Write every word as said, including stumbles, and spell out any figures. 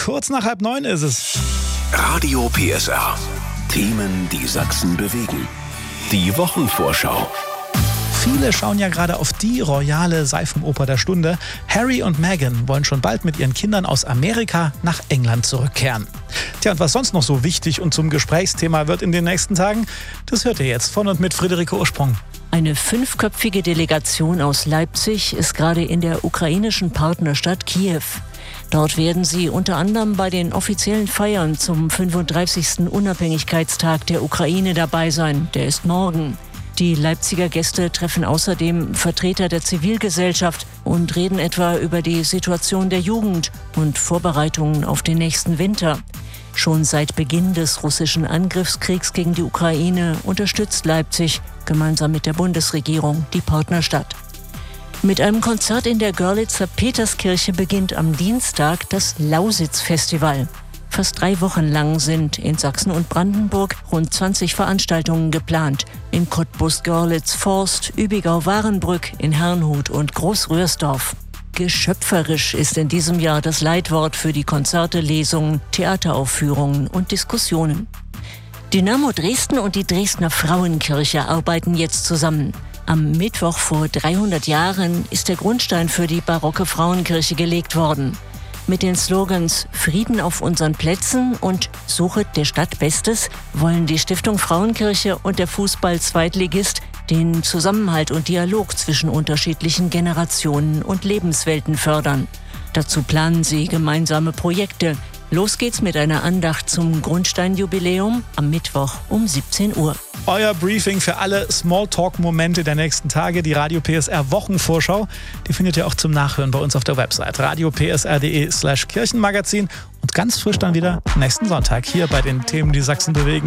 Kurz nach halb neun ist es. Radio P S R. Themen, die Sachsen bewegen. Die Wochenvorschau. Viele schauen ja gerade auf die royale Seifenoper der Stunde. Harry und Meghan wollen schon bald mit ihren Kindern aus Amerika nach England zurückkehren. Tja, und was sonst noch so wichtig und zum Gesprächsthema wird in den nächsten Tagen, das hört ihr jetzt von und mit Friederike Ursprung. Eine fünfköpfige Delegation aus Leipzig ist gerade in der ukrainischen Partnerstadt Kiew. Dort werden sie unter anderem bei den offiziellen Feiern zum fünfunddreißigsten Unabhängigkeitstag der Ukraine dabei sein. Der ist morgen. Die Leipziger Gäste treffen außerdem Vertreter der Zivilgesellschaft und reden etwa über die Situation der Jugend und Vorbereitungen auf den nächsten Winter. Schon seit Beginn des russischen Angriffskriegs gegen die Ukraine unterstützt Leipzig gemeinsam mit der Bundesregierung die Partnerstadt. Mit einem Konzert in der Görlitzer Peterskirche beginnt am Dienstag das Lausitz-Festival. Fast drei Wochen lang sind in Sachsen und Brandenburg rund zwanzig Veranstaltungen geplant. In Cottbus, Görlitz, Forst, Übigau-Warenbrück, in Herrnhut und Großröhrsdorf. Geschöpferisch ist in diesem Jahr das Leitwort für die Konzerte, Lesungen, Theateraufführungen und Diskussionen. Dynamo Dresden und die Dresdner Frauenkirche arbeiten jetzt zusammen. Am Mittwoch vor dreihundert Jahren ist der Grundstein für die barocke Frauenkirche gelegt worden. Mit den Slogans Frieden auf unseren Plätzen und Suchet der Stadt Bestes wollen die Stiftung Frauenkirche und der Fußball-Zweitligist den Zusammenhalt und Dialog zwischen unterschiedlichen Generationen und Lebenswelten fördern. Dazu planen sie gemeinsame Projekte. Los geht's mit einer Andacht zum Grundsteinjubiläum am Mittwoch um siebzehn Uhr. Euer Briefing für alle Smalltalk-Momente der nächsten Tage, die Radio P S R Wochenvorschau, die findet ihr auch zum Nachhören bei uns auf der Website radio p s r punkt d e slash Kirchenmagazin und ganz frisch dann wieder nächsten Sonntag hier bei den Themen, die Sachsen bewegen.